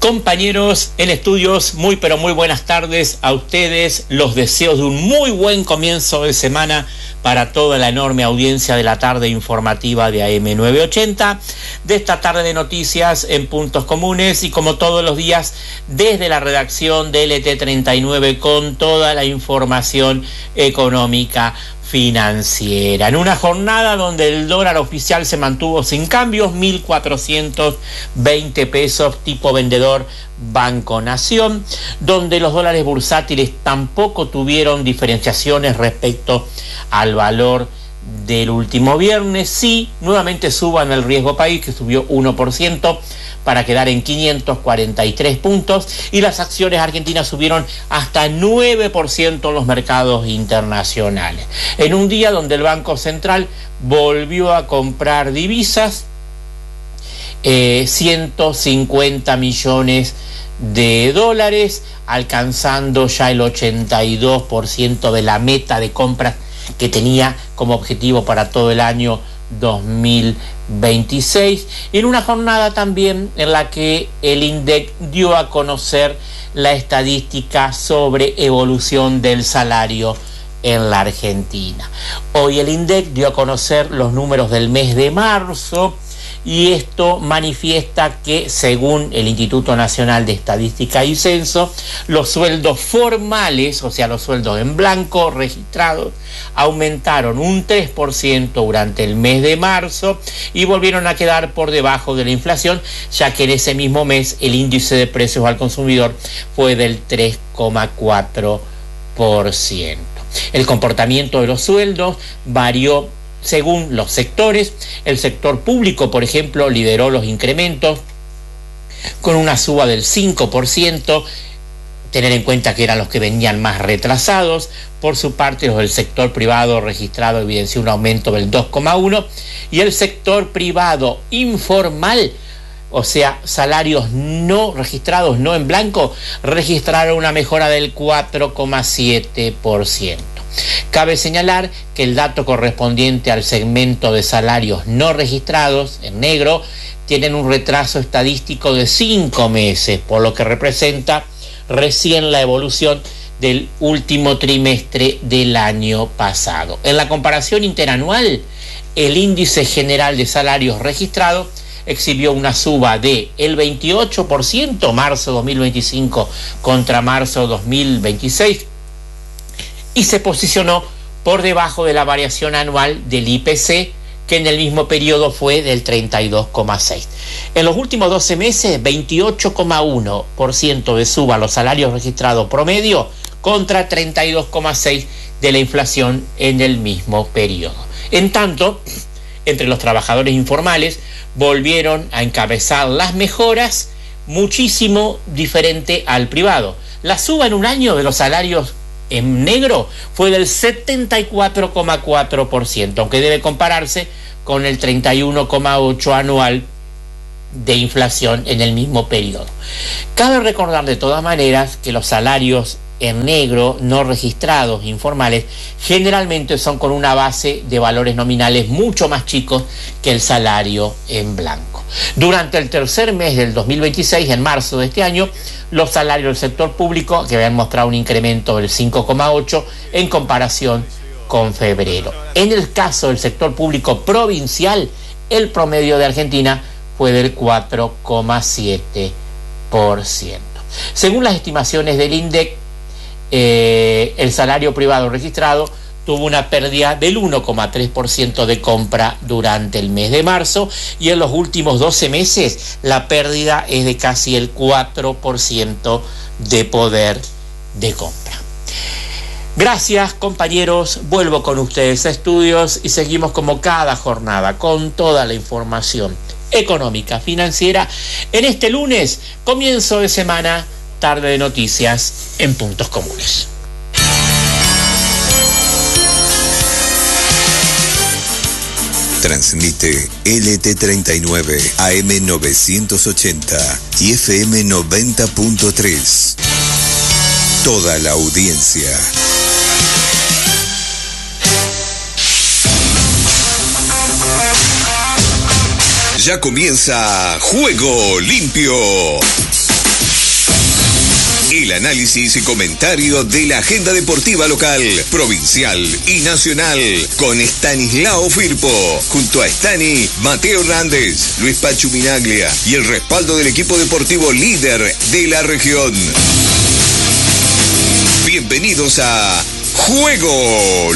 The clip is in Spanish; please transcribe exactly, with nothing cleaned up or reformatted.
Compañeros en estudios, muy pero muy buenas tardes a ustedes. Los deseos de un muy buen comienzo de semana para toda la enorme audiencia de la tarde informativa de A M novecientos ochenta, de esta tarde de noticias en Puntos Comunes, y como todos los días desde la redacción de L T treinta y nueve con toda la información económica financiera. En una jornada donde el dólar oficial se mantuvo sin cambios, mil cuatrocientos veinte pesos tipo vendedor Banco Nación, donde los dólares bursátiles tampoco tuvieron diferenciaciones respecto al valor del último viernes. Sí, nuevamente suban el riesgo país, que subió uno por ciento para quedar en quinientos cuarenta y tres puntos, y las acciones argentinas subieron hasta nueve por ciento en los mercados internacionales. En un día donde el Banco Central volvió a comprar divisas, eh, ciento cincuenta millones de dólares, alcanzando ya el ochenta y dos por ciento de la meta de compras que tenía como objetivo para todo el año dos mil veintiséis, en una jornada también en la que el INDEC dio a conocer la estadística sobre evolución del salario en la Argentina. Hoy el INDEC dio a conocer los números del mes de marzo, y esto manifiesta que, según el Instituto Nacional de Estadística y Censo, los sueldos formales, o sea, los sueldos en blanco registrados, aumentaron un tres por ciento durante el mes de marzo y volvieron a quedar por debajo de la inflación, ya que en ese mismo mes el índice de precios al consumidor fue del tres coma cuatro por ciento. El comportamiento de los sueldos varió según los sectores. El sector público, por ejemplo, lideró los incrementos con una suba del cinco por ciento, tener en cuenta que eran los que venían más retrasados. Por su parte, los del sector privado registrado evidenció un aumento del dos coma uno por ciento, y el sector privado informal, o sea, salarios no registrados, no en blanco, registraron una mejora del cuatro coma siete por ciento. Cabe señalar que el dato correspondiente al segmento de salarios no registrados, en negro, tienen un retraso estadístico de cinco meses, por lo que representa recién la evolución del último trimestre del año pasado. En la comparación interanual, el índice general de salarios registrados exhibió una suba de el veintiocho por ciento marzo dos mil veinticinco contra marzo dos mil veintiséis, y se posicionó por debajo de la variación anual del I P C, que en el mismo periodo fue del treinta y dos coma seis. En los últimos doce meses, veintiocho coma uno por ciento de suba a los salarios registrados promedio contra treinta y dos coma seis por ciento de la inflación en el mismo periodo. En tanto, entre los trabajadores informales volvieron a encabezar las mejoras, muchísimo diferente al privado. La suba en un año de los salarios en negro fue del setenta y cuatro coma cuatro por ciento, aunque debe compararse con el treinta y uno coma ocho por ciento anual de inflación en el mismo periodo. Cabe recordar de todas maneras que los salarios en negro no registrados informales generalmente son con una base de valores nominales mucho más chicos que el salario en blanco. Durante el tercer mes del dos mil veintiséis, en marzo de este año, los salarios del sector público, que habían mostrado un incremento del cinco coma ocho por ciento en comparación con febrero. En el caso del sector público provincial, el promedio de Argentina fue del cuatro coma siete por ciento. Según las estimaciones del INDEC, eh, el salario privado registrado tuvo una pérdida del uno coma tres por ciento de compra durante el mes de marzo, y en los últimos doce meses la pérdida es de casi el cuatro por ciento de poder de compra. Gracias, compañeros, vuelvo con ustedes a estudios y seguimos como cada jornada con toda la información económica, financiera, en este lunes, comienzo de semana, tarde de noticias en Puntos Comunes. Transmite L T treinta y nueve A M novecientos ochenta y F M noventa punto tres. Toda la audiencia. Ya comienza Juego Limpio. El análisis y comentario de la agenda deportiva local, provincial y nacional con Stanislao Firpo, junto a Stani, Mateo Hernández, Luis Pachu Minaglia y el respaldo del equipo deportivo líder de la región. Bienvenidos a Juego